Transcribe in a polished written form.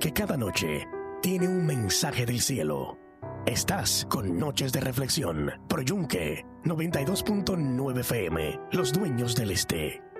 que cada noche tiene un mensaje del cielo. Estás con Noches de Reflexión por Yunque 92.9 FM, Los Dueños del Este.